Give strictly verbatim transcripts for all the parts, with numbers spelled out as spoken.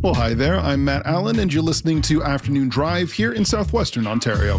Well, hi there. I'm Matt Allen, and you're listening to Afternoon Drive here in southwestern Ontario.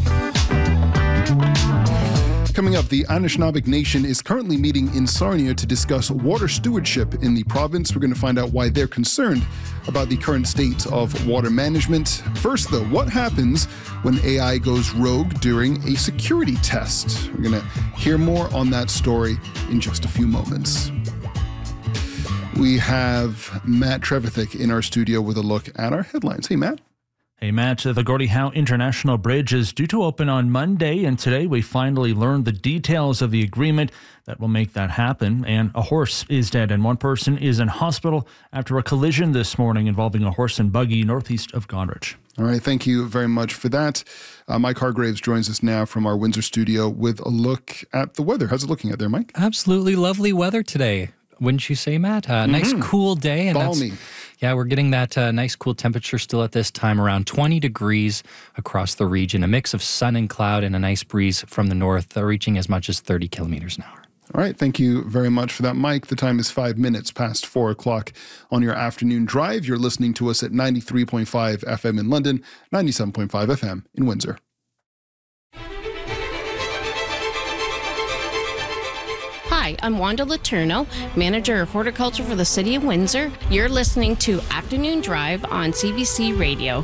Coming up, the Anishinaabeg Nation is currently meeting in Sarnia to discuss water stewardship in the province. We're going to find out why they're concerned about the current state of water management. First, though, what happens when A I goes rogue during a security test? We're going to hear more on that story in just a few moments. We have Matt Trevithick in our studio with a look at our headlines. Hey, Matt. Hey, Matt. The Gordie Howe International Bridge is due to open on Monday, and today we finally learned the details of the agreement that will make that happen. And a horse is dead, and one person is in hospital after a collision this morning involving a horse and buggy northeast of Goderich. All right, thank you very much for that. Uh, Mike Hargraves joins us now from our Windsor studio with a look at the weather. How's it looking out there, Mike? Absolutely lovely weather today. Wouldn't you say, Matt? Uh, mm-hmm. Nice cool day. And Balmy. That's, yeah, we're getting that uh, nice cool temperature still at this time, around twenty degrees across the region. A mix of sun and cloud and a nice breeze from the north, uh, reaching as much as thirty kilometers an hour. All right, thank you very much for that, Mike. The time is five minutes past four o'clock on your afternoon drive. You're listening to us at ninety-three point five F M in London, ninety-seven point five F M in Windsor. Hi, I'm Wanda Letourneau, Manager of Horticulture for the City of Windsor. You're listening to Afternoon Drive on C B C Radio.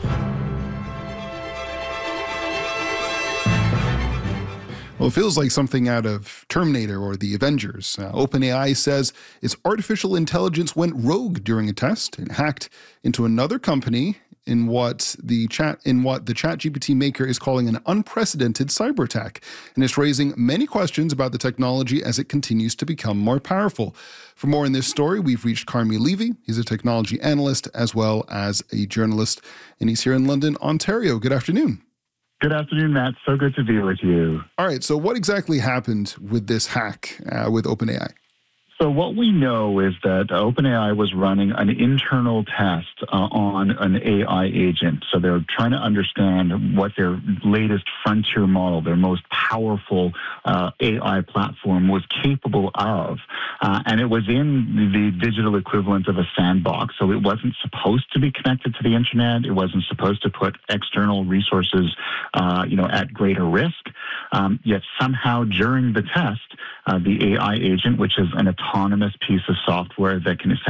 Well, it feels like something out of Terminator or the Avengers. Uh, OpenAI says its artificial intelligence went rogue during a test and hacked into another company in what the chat in what the ChatGPT maker is calling an unprecedented cyber attack, and it's raising many questions about the technology as it continues to become more powerful. For more in this story, we've reached Carmi Levy. He's a technology analyst as well as a journalist, and he's here in London, Ontario. Good afternoon. Good afternoon, Matt. So good to be with you. All right, so what exactly happened with this hack uh, with OpenAI? So what we know is that OpenAI was running an internal test uh, on an A I agent. So they're trying to understand what their latest frontier model, their most powerful uh, A I platform was capable of. Uh, and it was in the digital equivalent of a sandbox. So it wasn't supposed to be connected to the internet. It wasn't supposed to put external resources, uh, you know, at greater risk. Um, yet somehow during the test, uh, the A I agent, which is an autonomous piece of software that can essentially